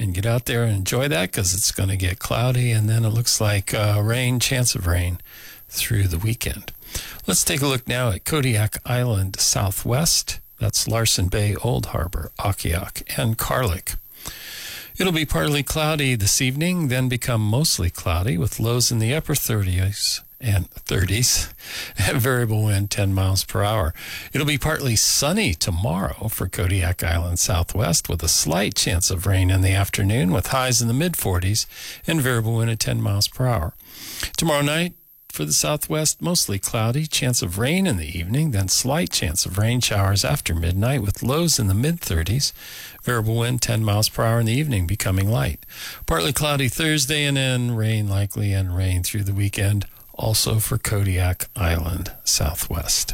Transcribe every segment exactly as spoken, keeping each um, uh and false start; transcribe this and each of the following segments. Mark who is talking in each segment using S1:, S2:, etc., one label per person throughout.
S1: and get out there and enjoy that because it's going to get cloudy, and then it looks like uh, rain, chance of rain through the weekend. Let's take a look now at Kodiak Island Southwest. That's Larsen Bay, Old Harbor, Akiak, and Karlik. It'll be partly cloudy this evening, then become mostly cloudy with lows in the upper thirties and thirties, and variable wind ten miles per hour. It'll be partly sunny tomorrow for Kodiak Island Southwest with a slight chance of rain in the afternoon with highs in the mid forties and variable wind at ten miles per hour. Tomorrow night for the Southwest, mostly cloudy, chance of rain in the evening, then slight chance of rain showers after midnight with lows in the mid thirties, variable wind ten miles per hour in the evening becoming light. Partly cloudy Thursday and then rain likely and rain through the weekend. Also for Kodiak Island Southwest.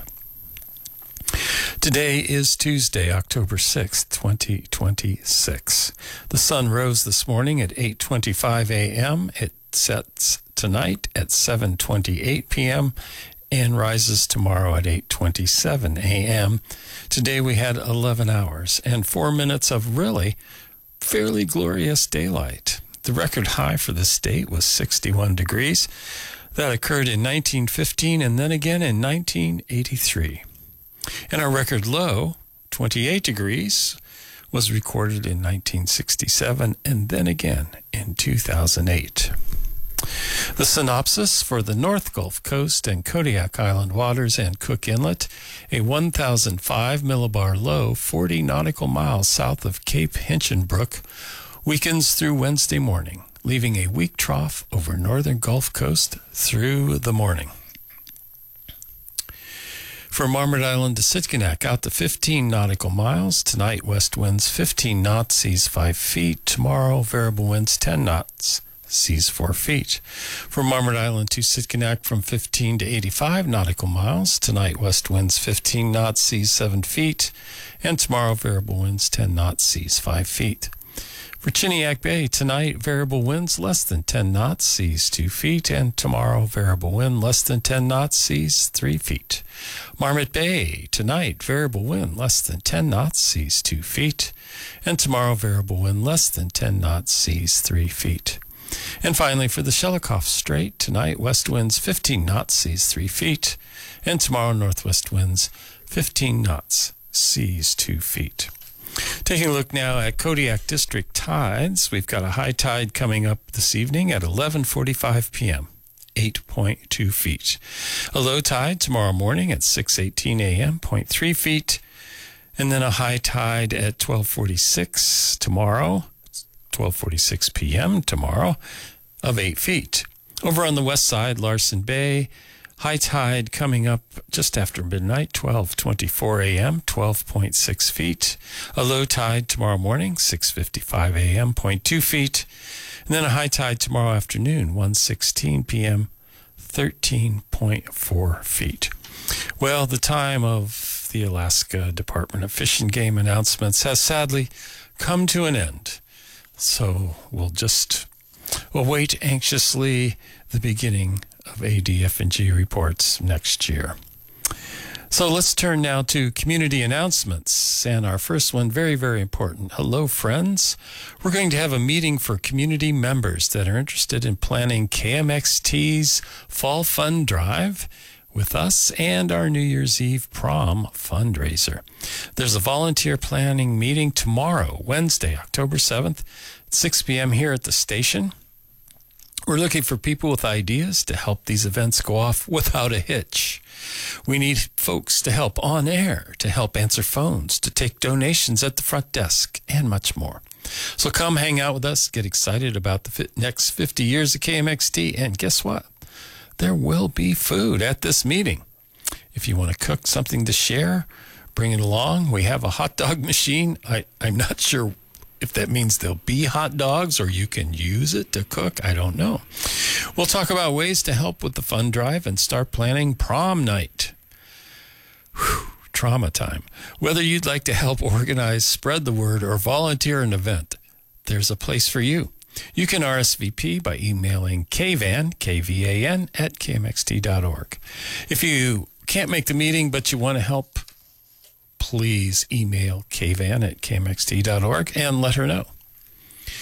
S1: Today is Tuesday, October sixth, twenty twenty-six. The sun rose this morning at eight twenty-five a.m. It sets tonight at seven twenty-eight p.m. and rises tomorrow at eight twenty-seven a.m. Today we had eleven hours and four minutes of really fairly glorious daylight. The record high for the state was sixty-one degrees. That occurred in nineteen fifteen and then again in nineteen eighty-three. And our record low, twenty-eight degrees, was recorded in nineteen sixty-seven and then again in two thousand eight. The synopsis for the North Gulf Coast and Kodiak Island waters and Cook Inlet, a one thousand five millibar low forty nautical miles south of Cape Hinchinbrook, weakens through Wednesday morning, leaving a weak trough over northern Gulf Coast through the morning. From Marmot Island to Sitkinak, out to fifteen nautical miles. Tonight, west winds fifteen knots, seas five feet. Tomorrow, variable winds ten knots, seas four feet. From Marmot Island to Sitkinak, from fifteen to eighty-five nautical miles. Tonight, west winds fifteen knots, seas seven feet. And tomorrow, variable winds ten knots, seas five feet. For Chiniak Bay, tonight, variable winds less than ten knots, seas two feet, and tomorrow, variable wind less than ten knots, seas three feet. Marmot Bay, tonight, variable wind less than ten knots, seas two feet, and tomorrow, variable wind less than ten knots, seas three feet. And finally, for the Shelikof Strait, tonight, west winds fifteen knots, seas three feet, and tomorrow, northwest winds fifteen knots, seas two feet. Taking a look now at Kodiak District tides, we've got a high tide coming up this evening at eleven forty-five p.m., eight point two feet. A low tide tomorrow morning at six eighteen a.m., zero point three feet. And then a high tide at twelve forty-six tomorrow, twelve forty-six p.m. tomorrow, of eight feet. Over on the west side, Larsen Bay, high tide coming up just after midnight, twelve twenty-four a.m., twelve point six feet. A low tide tomorrow morning, six fifty-five a.m., zero point two feet. And then a high tide tomorrow afternoon, one sixteen p.m., thirteen point four feet. Well, the time of the Alaska Department of Fish and Game announcements has sadly come to an end. So we'll just await anxiously the beginning of A D F and G reports next year. So let's turn now to community announcements. And our first one, very, very important. Hello, friends. We're going to have a meeting for community members that are interested in planning K M X T's Fall Fund Drive with us and our New Year's Eve prom fundraiser. There's a volunteer planning meeting tomorrow, Wednesday, October seventh, at six p.m. here at the station. We're looking for people with ideas to help these events go off without a hitch. We need folks to help on air, to help answer phones, to take donations at the front desk, and much more. So come hang out with us, get excited about the next fifty years of K M X T, and guess what? There will be food at this meeting. If you want to cook something to share, bring it along. We have a hot dog machine. I, I'm not sure if that means there'll be hot dogs or you can use it to cook. I don't know. We'll talk about ways to help with the fund drive and start planning prom night. Whew, trauma time. Whether you'd like to help organize, spread the word, or volunteer an event, there's a place for you. You can R S V P by emailing kvan, K V A N, at K M X T dot org. If you can't make the meeting but you want to help, please email kvan at K M X T dot org and let her know.